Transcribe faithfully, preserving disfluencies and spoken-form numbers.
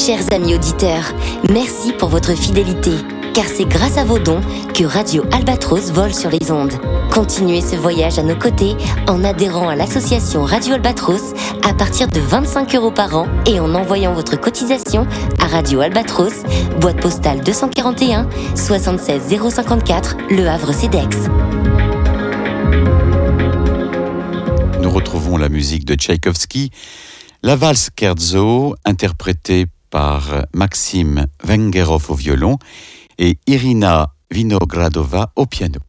Chers amis auditeurs, merci pour votre fidélité, car c'est grâce à vos dons que Radio Albatros vole sur les ondes. Continuez ce voyage à nos côtés en adhérant à l'association Radio Albatros à partir de vingt-cinq euros par an et en envoyant votre cotisation à Radio Albatros, boîte postale deux cent quarante et un, soixante-seize zéro cinquante-quatre, Le Havre-Cedex. Nous retrouvons la musique de Tchaïkovski, la valse Scherzo, interprétée par Maxime Vengerov au violon et Irina Vinogradova au piano.